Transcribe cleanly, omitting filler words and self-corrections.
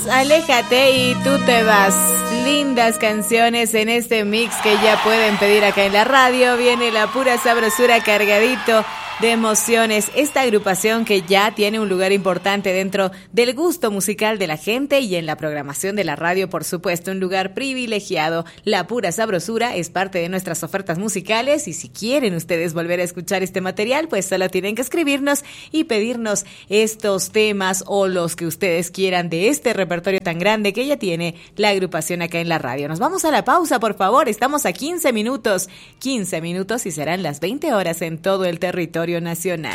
Aléjate y tú te vas. Lindas canciones en este mix que ya pueden pedir acá en la radio. Viene la pura sabrosura cargadito de emociones. Esta agrupación que ya tiene un lugar importante dentro del gusto musical de la gente y en la programación de la radio, por supuesto, un lugar privilegiado. La pura sabrosura es parte de nuestras ofertas musicales y si quieren ustedes volver a escuchar este material, pues solo tienen que escribirnos y pedirnos estos temas o los que ustedes quieran de este repertorio tan grande que ya tiene la agrupación acá en la radio. Nos vamos a la pausa, por favor. Estamos a 15 minutos y serán las 20 horas en todo el territorio nacional.